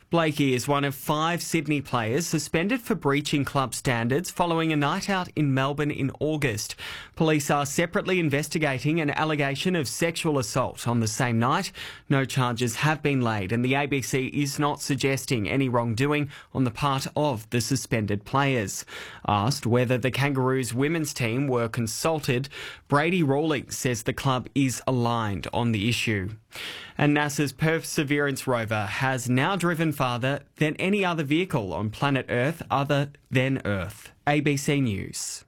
Blakey is one of 5 Sydney players suspended for breaching club standards following a night out in Melbourne in August. Police are separately investigating an allegation of sexual assault on the same night. No charges have been laid, and the ABC is not suggesting any wrongdoing on the part of the suspended players. Asked whether the Kangaroos women's team were consulted, Brady Rawlings says the club is aligned on the issue. And NASA's Perseverance rover has now driven farther than any other vehicle on planet Earth other than Earth. ABC News.